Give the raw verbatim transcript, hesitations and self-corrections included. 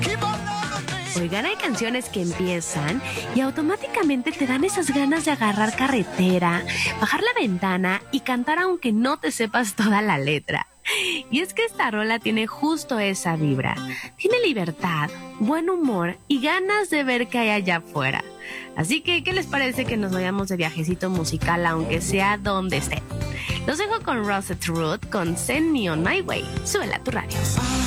Oigan, hay canciones que empiezan y automáticamente te dan esas ganas de agarrar carretera, bajar la ventana y cantar aunque no te sepas toda la letra. Y es que esta rola tiene justo esa vibra. Tiene libertad, buen humor y ganas de ver qué hay allá afuera. Así que, ¿qué les parece que nos vayamos de viajecito musical aunque sea donde esté? Los dejo con Rosette Root con Send Me On My Way. Súbela a tu radio.